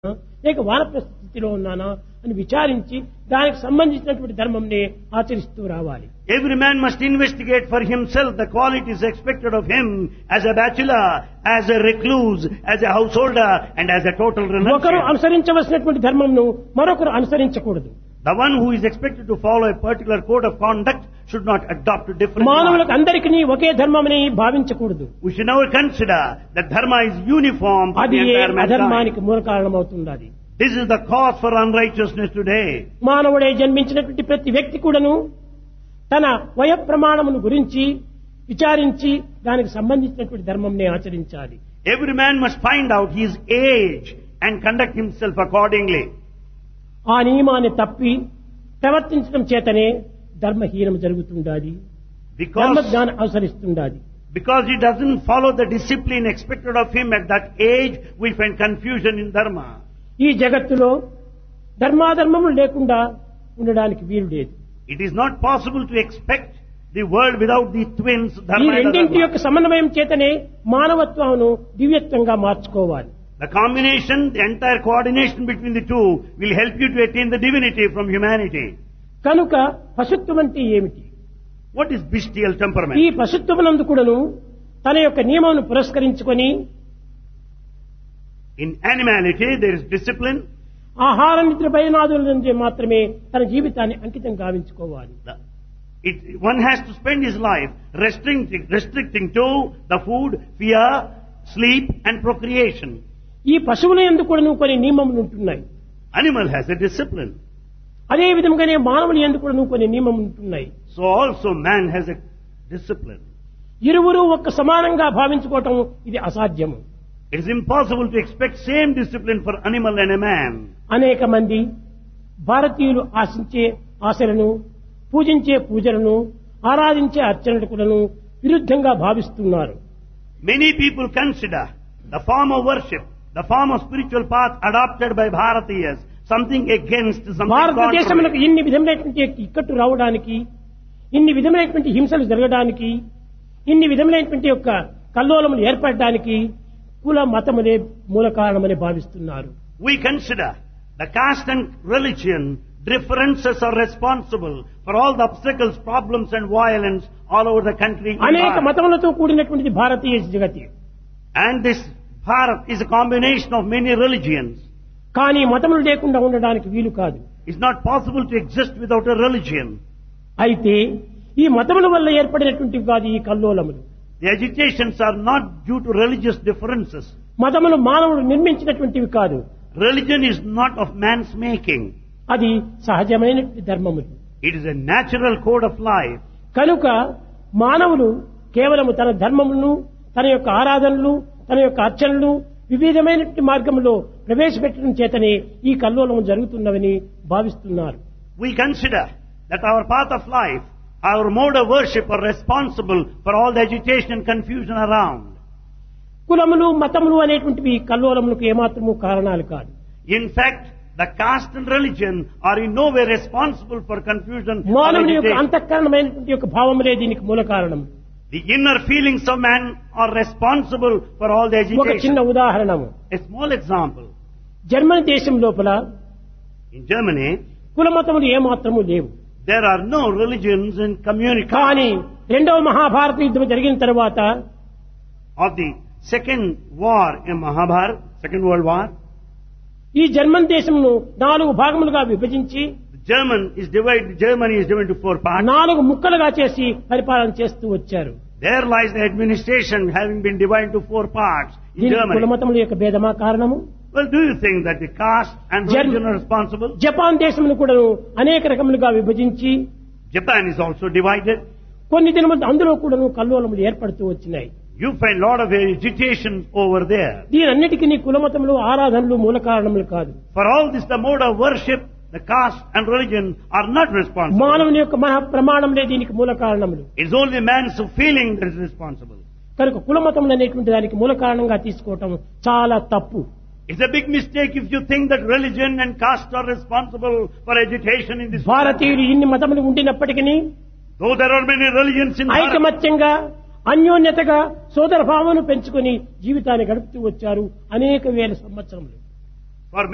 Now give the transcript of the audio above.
లేక వానప్రస్థ స్థితిలో ఉన్నానా అని విచారించి దానికి సంబంధించినటువంటి ధర్మంని ఆచరిస్తూ రావాలి. Every man must investigate for himself the qualities expected of him as a bachelor, as a recluse, as a householder and as a total ఒకరు renunciant. అనుసరించవలసినటువంటి ధర్మంను మరొకరు అనుసరించకూడదు. The one who is expected to follow a particular code of conduct should not adopt a different మానవులకు one. అందరికీ ఒకే ధర్మమని భావించకూడదు. We should never consider that dharma is uniform for అది the entire mankind. అధర్మానికి మూల కారణమవుతున్నది. This is the cause for unrighteousness today. మానవుడే జన్మించినటువంటి ప్రతి వ్యక్తి కూడాను తన వయ ప్రమాణమును గురించి విచారించి దానికి సంబంధించినటువంటి ధర్మంని ఆచరించాలి. Every man must find out his age and conduct himself accordingly. ఆ నియమాన్ని తప్పి ప్రవర్తించడం చేతనే ధర్మహీనం జరుగుతుండాలి, ధర్మజ్ఞానం అవసరిస్తుండాలి. Because he doesn't follow the discipline expected of him at that age, we find confusion in dharma. ఈ జగత్తులో ధర్మాధర్మములు లేకుండా ఉండడానికి వీలు లేదు. It is not possible to expect the world without the twins ఈ dharma and రెండింటి adharma. యొక్క సమన్వయం చేతనే మానవత్వమును దివ్యత్వంగా మార్చుకోవాలి. The combination, the entire coordination between the two will help you to attain the divinity from humanity. కనుక పశుత్వం అంటే ఏమిటి? What is bestial ఈ temperament? పశుత్వమునందు కూడాను తన యొక్క నియమమును పురస్కరించుకొని In animality, there is discipline. ఆహార నిద్ర భయనాదుల నుంచి మాత్రమే తన జీవితాన్ని అంకితం గావించుకోవాలి. One has to spend his life restricting to the food, fear, sleep and procreation. ఈ పశువుల యందు కూడాను కొన్ని నియమములు ఉంటున్నాయి. Animal has a discipline. అదే విధంగానే మానవుల యందు కూడాను కొన్ని నియమములు ఉంటున్నాయి. So also man has a discipline. ఇరువురు ఒక్క సమానంగా భావించుకోవటం ఇది అసాధ్యము. It is impossible to expect same discipline for animal and a man. అనేక మంది భారతీయులు ఆశించే ఆశలను, పూజించే పూజలను, ఆరాధించే అర్చనలను విరుద్ధంగా భావిస్తున్నారు. Many people consider the form of worship, the form of spiritual path adopted by Bharatiyas, something against, something భారతదేశమునకు contrary. ఇన్ని విధములైనటువంటి ఇక్కట్టు రావడానికి, ఇన్ని విధములైనటువంటి హింసలు జరగడానికి, ఇన్ని విధములైనటువంటి యొక్క కల్లోలములు ఏర్పడడానికి కుల మతములే మూల కారణమని భావిస్తున్నారు. We consider the caste and religion differences are responsible for all the obstacles, problems and violence all over the country. అనేక మతములతో కూడినటువంటిది భారతీయ జగతి. And this Bharat is a combination of many religions. కానీ మతములు లేకుండా ఉండడానికి వీలు కాదు. It's not possible to exist without a religion. అయితే ఈ మతముల వల్ల ఏర్పడినటువంటివి కాదు ఈ కల్లోలములు. The agitations are not due to religious differences. మతములు మానవుడు నిర్మించినటువంటివి కాదు. Religion is not of man's making. అది సహజమైనటువంటి ధర్మములు. It is a natural code of life. కనుక మానవులు కేవలము తన ధర్మములను, తన యొక్క ఆరాధనలు, తన యొక్క అర్చనలు వివిధమైనటువంటి మార్గంలో ప్రవేశపెట్టడం చేతనే ఈ కల్లోలము జరుగుతున్నవని భావిస్తున్నారు. We consider that our path of life, our mode of worship are responsible for all the agitation and confusion around. కులములు, మతములు అనేటువంటివి కల్లోలములకు ఏమాత్రము కారణాలు కాదు. In fact, the caste and religion are in no way responsible for confusion or మానవుని యొక్క agitation. అంతఃకరణమైనటువంటి యొక్క భావములే దీనికి మూల కారణం. The inner feelings of man are responsible for all the ఒక చిన్న agitation. ఉదాహరణము, A small example. Germany దేశం లోపల In Germany, కులమతములు ఏమాత్రము లేవు. there are no religions in community. కానీ రెండవ మహాభారత యుద్ధం జరిగిన తర్వాత Of the second war in Mahabharata, Second World War, ఈ జర్మన్ దేశంను 4 భాగములుగా విభజించి Germany is divided into 4 parts. 4 ముక్కలుగా చేసి పరిపాలన చేస్తూ వచ్చారు. There lies the administration having been divided into 4 parts in దీనికి Germany. కులమతముల యొక్క భేదమా కారణము? Well, do you think that the caste and religion are responsible? Japan దేశమును కూడా అనేక రకములుగా విభజించి Japan is also divided. కొన్ని దినములు అందులో కూడా కల్లోలములు ఏర్పడుతూ వచ్చినాయి. You find a lot of agitation over there. దీనన్నిటికీ కులమతములు, ఆరాధనలు మూల కారణములు కాదు. For all this, the mode of worship, the caste and religion are not responsible. మానవుని యొక్క మహా ప్రమాణములే దీనికి మూల కారణములు. It's only man's feeling that is responsible. కనుక కులమతములు అనేటువంటి దానికి మూల కారణంగా తీసుకోవటం చాలా తప్పు. It's a big mistake if you think that religion and caste are responsible for agitation in this world. భారతీయులు ఇన్ని మతములు ఉండినప్పటికీ Though there are many religions in Bharat, ఐకమత్యంగా, అన్యోన్యతగా, సోదర భావను పెంచుకొని జీవితాన్ని గడుపుతూ వచ్చారు అనేక వేల సంవత్సరములు.